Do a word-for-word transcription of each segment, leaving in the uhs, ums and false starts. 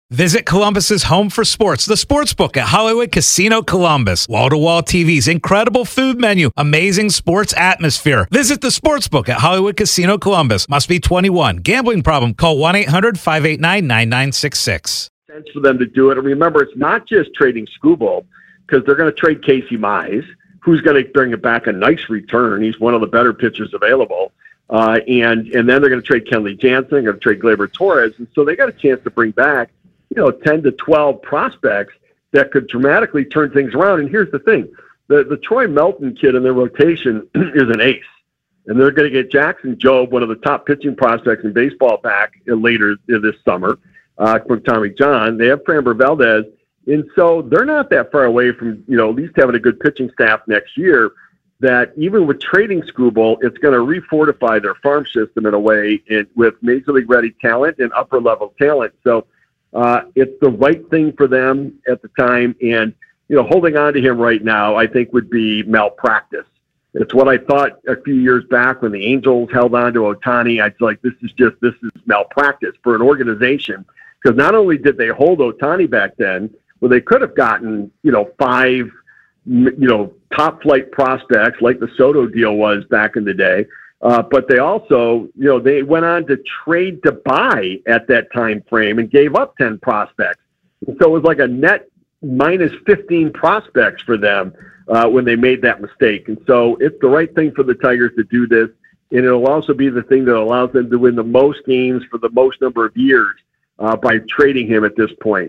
Visit Columbus's home for sports, the Sportsbook at Hollywood Casino Columbus. Wall-to-wall T Vs, incredible food menu, amazing sports atmosphere. Visit the Sportsbook at Hollywood Casino Columbus. Must be twenty-one. Gambling problem? Call one eight hundred five eight nine nine nine six six. Sense for them to do it. And remember, it's not just trading Skubal, because they're going to trade Casey Mize, who's going to bring back a nice return. He's one of the better pitchers available. Uh, and, and then they're going to trade Kenley Jansen, they're going to trade Gleyber Torres. And so they got a chance to bring back, you know, ten to twelve prospects that could dramatically turn things around. And here's the thing. The, the Troy Melton kid in their rotation is an ace. And they're going to get Jackson Jobe, one of the top pitching prospects in baseball, back later this summer uh, from Tommy John. They have Framber Valdez. And so they're not that far away from, you know, at least having a good pitching staff next year, that even with trading Skubal, it's going to refortify their farm system in a way it, with Major League ready talent and upper level talent. So uh, it's the right thing for them at the time. And, you know, holding on to him right now, I think would be malpractice. It's what I thought a few years back when the Angels held on to Ohtani. I was like, this is just, this is malpractice for an organization. Because not only did they hold Ohtani back then, well, they could have gotten, you know, five, you know, top flight prospects like the Soto deal was back in the day. Uh, but they also, you know, they went on to trade to buy at that time frame and gave up ten prospects. And so it was like a net minus fifteen prospects for them uh, when they made that mistake. And so it's the right thing for the Tigers to do this. And it'll also be the thing that allows them to win the most games for the most number of years uh, by trading him at this point.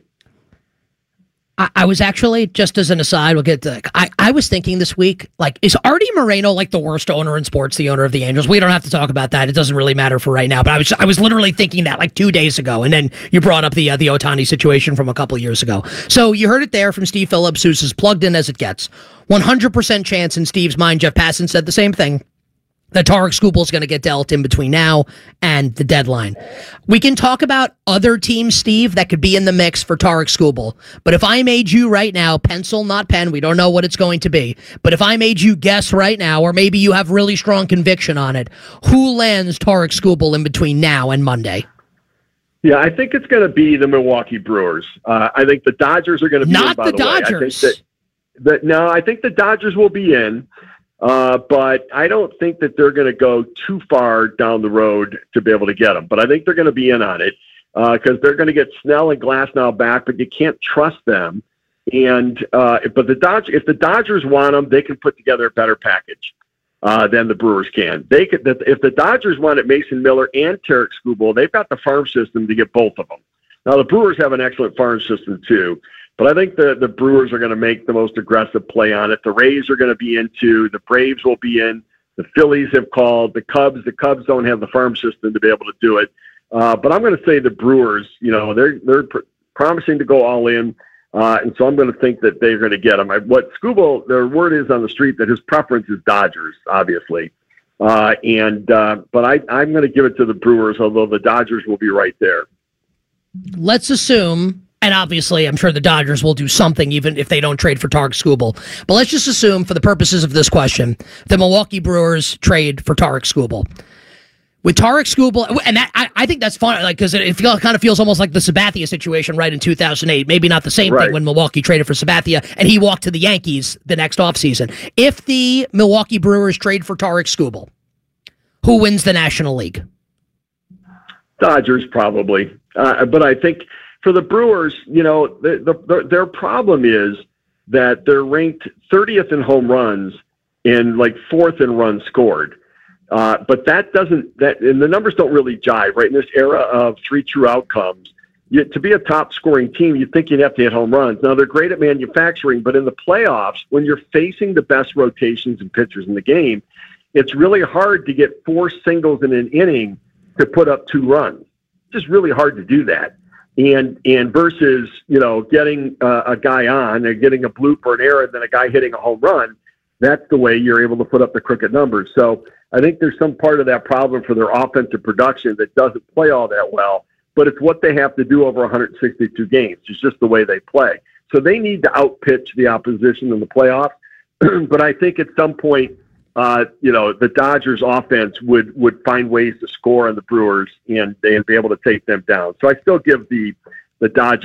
I, I was actually, just as an aside, we'll get to, I, I was thinking this week, like, is Artie Moreno like the worst owner in sports, the owner of the Angels? We don't have to talk about that. It doesn't really matter for right now. But I was I was literally thinking that like two days ago. And then you brought up the uh, the Ohtani situation from a couple of years ago. So you heard it there from Steve Phillips, who's as plugged in as it gets. one hundred percent chance in Steve's mind. Jeff Passan said the same thing, that Tarik Skubal is going to get dealt in between now and the deadline. We can talk about other teams, Steve, that could be in the mix for Tarik Skubal. But if I made you right now, pencil, not pen, we don't know what it's going to be. But if I made you guess right now, or maybe you have really strong conviction on it, who lands Tarik Skubal in between now and Monday? Yeah, I think it's going to be the Milwaukee Brewers. Uh, I think the Dodgers are going to be not in, by the, the Dodgers. Way. I think that, that, no, I think the Dodgers will be in. Uh, but I don't think that they're going to go too far down the road to be able to get them. But I think they're going to be in on it because uh, they're going to get Snell and Glasnow back, but you can't trust them. And uh, but the Dodgers, if the Dodgers want them, they can put together a better package uh, than the Brewers can. They could, if the Dodgers wanted Mason Miller and Tarik Skubal, they've got the farm system to get both of them. Now the Brewers have an excellent farm system too. But I think the, the Brewers are going to make the most aggressive play on it. The Rays are going to be into. The Braves will be in. The Phillies have called. The Cubs. The Cubs don't have the farm system to be able to do it. Uh, but I'm going to say the Brewers. You know, they're they're pr- promising to go all in, uh, and so I'm going to think that they're going to get them. I, what Skubal, their word is on the street that his preference is Dodgers, obviously. Uh, and uh, but I I'm going to give it to the Brewers, although the Dodgers will be right there. Let's assume. And obviously, I'm sure the Dodgers will do something even if they don't trade for Tarik Skubal. But let's just assume, for the purposes of this question, the Milwaukee Brewers trade for Tarik Skubal. With Tarik Skubal, and that, I, I think that's fun, like because it, it feel, kind of feels almost like the Sabathia situation, right, in two thousand eight. Maybe not the same right. thing when Milwaukee traded for Sabathia, and he walked to the Yankees the next offseason. If the Milwaukee Brewers trade for Tarik Skubal, who wins the National League? Dodgers, probably. Uh, but I think... For the Brewers, you know, the, the, their problem is that they're ranked thirtieth in home runs and like fourth in runs scored. Uh, but that doesn't, that, and the numbers don't really jive, right? In this era of three true outcomes, you, to be a top scoring team, you'd think you'd have to hit home runs. Now, they're great at manufacturing, but in the playoffs, when you're facing the best rotations and pitchers in the game, it's really hard to get four singles in an inning to put up two runs. It's just really hard to do that. And and versus, you know, getting uh, a guy on and getting a bloop or an error and then a guy hitting a home run, that's the way you're able to put up the crooked numbers. So I think there's some part of that problem for their offensive production that doesn't play all that well, but it's what they have to do over one hundred sixty-two games. It's just the way they play. So they need to outpitch the opposition in the playoffs. But I think at some point, Uh, you know, the Dodgers offense would, would find ways to score on the Brewers and they'd be able to take them down. So I still give the, the Dodgers